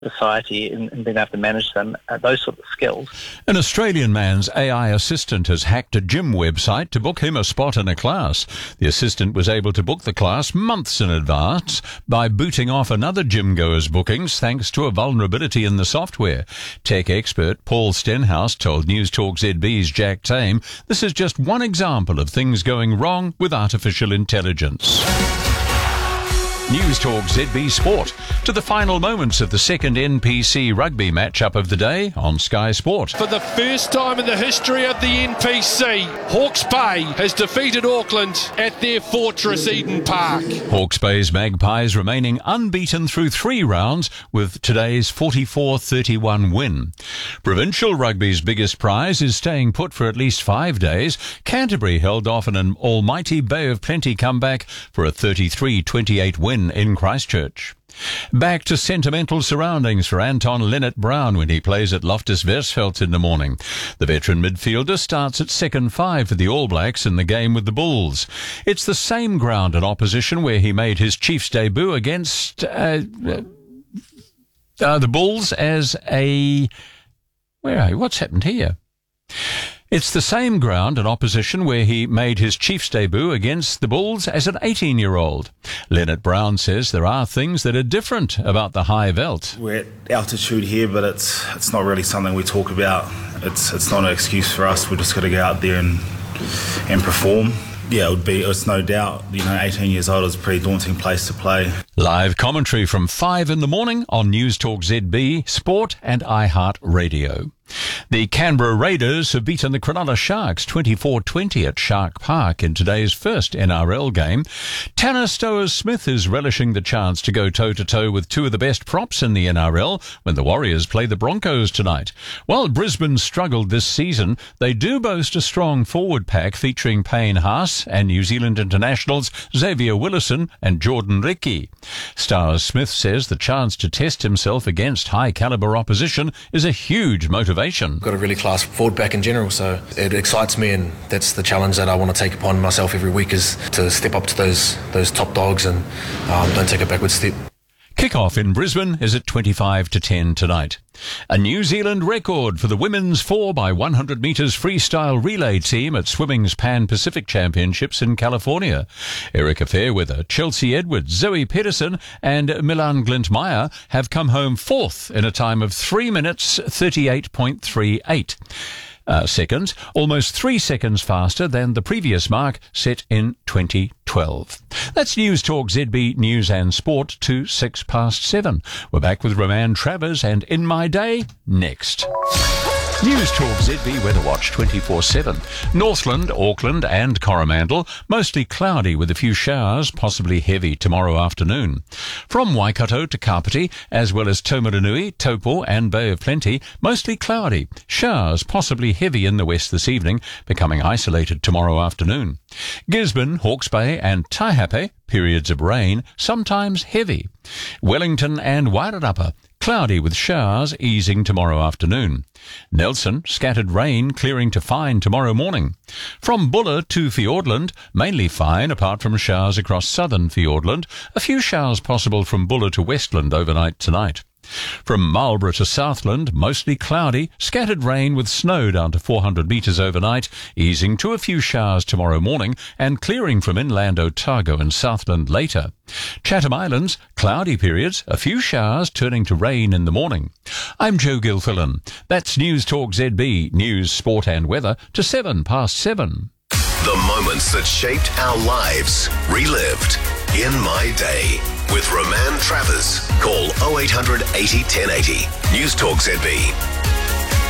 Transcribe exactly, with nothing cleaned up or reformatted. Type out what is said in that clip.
society and, and being able to manage them, uh, those sort of skills. An Australian man's A I assistant has hacked a gym website to book him a spot in a class. The assistant was able to book the class months in advance by booting off another gym goer's bookings thanks to a vulnerability in the software. Tech expert Paul Stenhouse told News Talk Z B's Jack Tame this is just one example of things going wrong with artificial intelligence. News Talk Z B Sport. To the final moments of the second N P C rugby matchup of the day on Sky Sport. For the first time in the history of the N P C, Hawke's Bay has defeated Auckland at their fortress Eden Park. Hawke's Bay's Magpies remaining unbeaten through three rounds with today's forty-four thirty-one win. Provincial rugby's biggest prize is staying put for at least five days. Canterbury held off in an almighty Bay of Plenty comeback for a thirty-three twenty-eight win in Christchurch. Back to sentimental surroundings for Anton Linnett-Brown when he plays at Loftus Versfeld in the morning. The veteran midfielder starts at second five for the All Blacks in the game with the Bulls. It's the same ground and opposition where he made his Chiefs debut against uh, uh, the Bulls as a... Where are you? What's happened here? It's the same ground and opposition where he made his Chiefs debut against the Bulls as an eighteen-year-old. Linnett-Brown says there are things that are different about the high veld. We're at altitude here, but it's it's not really something we talk about. It's it's not an excuse for us. We're just got to go out there and and perform. Yeah, it would be, it's no doubt, you know, eighteen years old is a pretty daunting place to play. Live commentary from five in the morning on News Talk Z B, Sport and iHeart Radio. The Canberra Raiders have beaten the Cronulla Sharks twenty-four twenty at Shark Park in today's first N R L game. Tanner Stowers-Smith is relishing the chance to go toe-to-toe with two of the best props in the N R L when the Warriors play the Broncos tonight. While Brisbane struggled this season, they do boast a strong forward pack featuring Payne Haas and New Zealand internationals Xavier Willison and Jordan Riki. Stowers-Smith says the chance to test himself against high-caliber opposition is a huge motivation. Got a really class forward back in general, so it excites me, and that's the challenge that I want to take upon myself every week, is to step up to those those top dogs and um, don't take a backward step. Kickoff in Brisbane is at twenty-five to ten tonight. A New Zealand record for the women's four by one hundred metres freestyle relay team at Swimming's Pan-Pacific Championships in California. Erica Fairweather, Chelsea Edwards, Zoe Pedersen and Milan Glint-Meyer have come home fourth in a time of three minutes thirty-eight point three eight. Uh, seconds, almost three seconds faster than the previous mark set in twenty twelve. That's News Talk Z B News and Sport to six past seven. We're back with Roman Travers and In My Day next. News Talk Z B Weather Watch twenty-four seven. Northland, Auckland and Coromandel, mostly cloudy with a few showers, possibly heavy tomorrow afternoon. From Waikato to Kapiti, as well as Taumarunui, Taupo and Bay of Plenty, mostly cloudy. Showers, possibly heavy in the west this evening, becoming isolated tomorrow afternoon. Gisborne, Hawke's Bay and Taihape, periods of rain, sometimes heavy. Wellington and Wairarapa, cloudy with showers easing tomorrow afternoon. Nelson, scattered rain clearing to fine tomorrow morning. From Buller to Fiordland, mainly fine apart from showers across southern Fiordland. A few showers possible from Buller to Westland overnight tonight. From Marlborough to Southland, mostly cloudy, scattered rain with snow down to four hundred metres overnight, easing to a few showers tomorrow morning and clearing from inland Otago and Southland later. Chatham Islands, cloudy periods, a few showers turning to rain in the morning. I'm Joe Gilfillan. That's News Talk Z B, News, Sport and Weather to seven past seven. The moments that shaped our lives, relived in My Day. With Roman Travers. Call oh eight hundred eighty ten eighty. News Talk Z B.